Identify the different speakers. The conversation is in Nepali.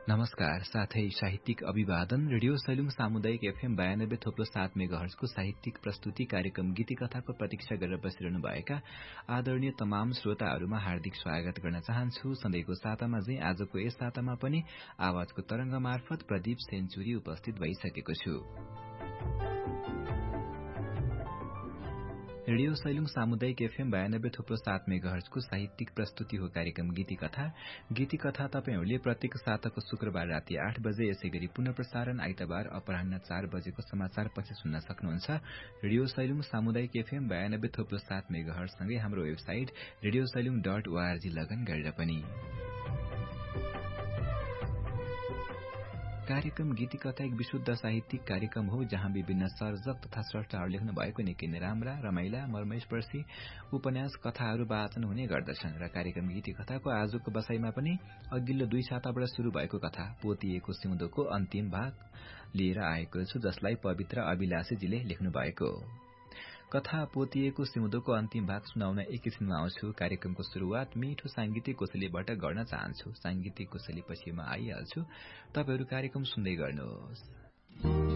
Speaker 1: नमस्कार साथै साहित्यिक अभिवादन रेडियो सैलुङ सामुदायिक एफएम 92.7 मेगाहर्जको साहित्यिक प्रस्तुति कार्यक्रम गीतिकथाको प्रतीक्षा गरेर बसिरहनु भएका आदरणीय तमाम श्रोताहरूमा हार्दिक स्वागत गर्न चाहन्छु। सधैँको सातामा चाहिँ आजको यस सातामा पनि आवाजको तरंग मार्फत प्रदीप सेन्चुरी उपस्थित भइसकेको छु। रेडियो सैलुङ सामुदायिक एफएम 92.7 मेगाहर्जको साहित्यिक प्रस्तुति हो कार्यक्रम गीतिकथा तपाईहरूले प्रत्येक साताको शुक्रबार राति 8 बजे यसै गरी पुनः प्रसारण आइतबार अपराह्न 4 बजेको समाचार पछि सुन्न सक्नुहुन्छ। रेडियो सैलुङ सामुदायिक एफएम 92.7 मेगाहर्जसँगै हाम्रो वेबसाइट radiosailing.org लगन गरेर पनि। कार्यक्रम गीतिकथा एक विशुद्ध साहित्यिक कार्यक्रम हो जहाँ विभिन्न सर्जक तथा स्रष्टाहरू लेख्नु भएको निकै नै राम्रा रमाइला मर्मस्पर्शी उपन्यास कथाहरू वाचन हुने गर्दछन् र कार्यक्रम गीतिकथाको आजको बसाईमा पनि अघिल्लो 2 साताबाट शुरू भएको कथा पोतिएको सिउँदोको अन्तिम भाग लिएर आएको छु, जसलाई पवित्र अभिलाषीजीले लेख्नु भएको कथा पोतिएको सिउँदोको अन्तिम भाग सुनाउन एकैछिनमा आउँछु। कार्यक्रमको शुरूआत मिठो सांगीतिक कोसेलीबाट गर्न चाहन्छु। सांगीतिक कोसेली पछि म आइहाल्छु, तपाईहरू कार्यक्रम सुन्दै गर्नुहोस्।